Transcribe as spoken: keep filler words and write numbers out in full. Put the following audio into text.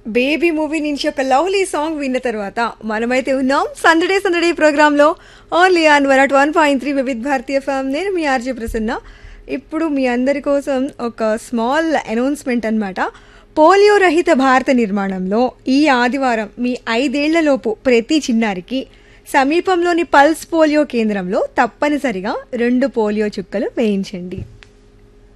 Baby movie నుంచి ఒక lovely song విన్న తర్వాత మనమైతే ఉన్నాం సందడే సందడే ప్రోగ్రాంలో only on one at one point three Vividh Bharatiya form. నేను మీ ఆర్జే ప్రసన్న. ఇప్పుడు మీ అందరి కోసం ఒక స్మాల్ అనౌన్స్మెంట్ అన్నమాట. పోలియో రహిత భారత నిర్మాణంలో ఈ ఆదివారం మీ ఐదేళ్లలోపు ప్రతి చిన్నారికి సమీపంలోని పల్స్ పోలియో కేంద్రంలో తప్పనిసరిగా రెండు పోలియో చుక్కలు వేయించండి.